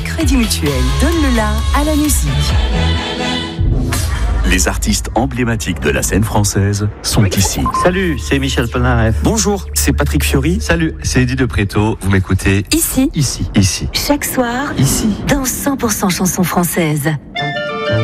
Crédit Mutuel. Donne le la à la musique. Les artistes emblématiques de la scène française sont ici. Salut, c'est Michel Polnareff. Bonjour, c'est Patrick Fiori. Salut, c'est Eddie de Préto. Vous m'écoutez Ici. Ici. Chaque soir. Ici. Dans 100% chansons françaises.